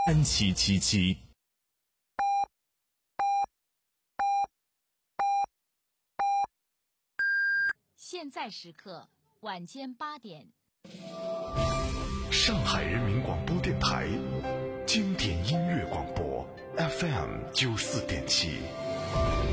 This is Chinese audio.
3777。 现在时刻晚间8点， 上海人民广播电台经典音乐广播 FM 94.7。